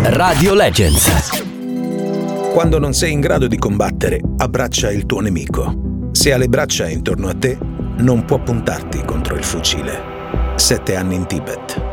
Radio Legends. Quando non sei in grado di combattere, abbraccia il tuo nemico. Se ha le braccia intorno a te, non può puntarti contro il fucile. 7 anni in Tibet.